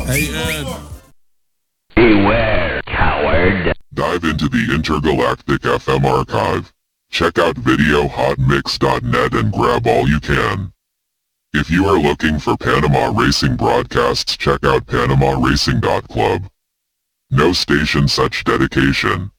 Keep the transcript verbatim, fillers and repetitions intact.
Hey, Ed. Beware, coward. Dive into the Intergalactic F M archive. Check out video hot mix dot net and grab all you can. If you are looking for Panama racing broadcasts, check out panama racing dot club. No station such dedication.